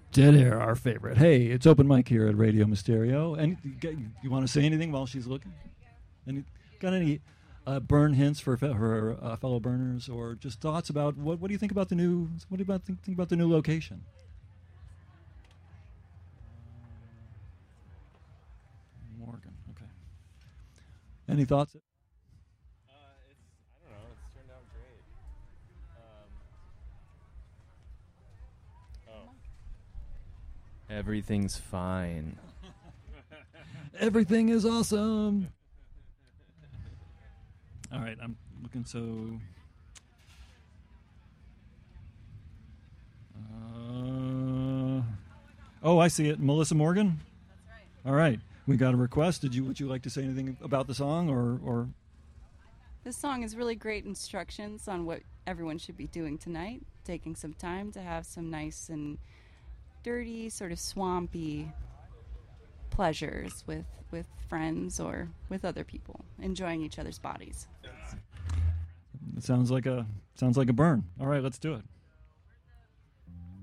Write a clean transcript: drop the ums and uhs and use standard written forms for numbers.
Dead air, our favorite. Hey, it's open mic here at Radio Mysterio. And you want to say anything while she's looking? Got any burn hints for her fellow burners, or just thoughts about what do you think about the new? What do you think about the new location? Morgan. Okay. Any thoughts? I don't know. It's turned out great. Everything's fine. Everything is awesome. All right, I'm looking so. I see it. Melissa Morgan. That's right. All right, we got a request. Would you like to say anything about the song, or? This song is really great instructions on what everyone should be doing tonight. Taking some time to have some nice and dirty, sort of swampy pleasures with friends or with other people, enjoying each other's bodies. It sounds like a burn. All right, let's do it.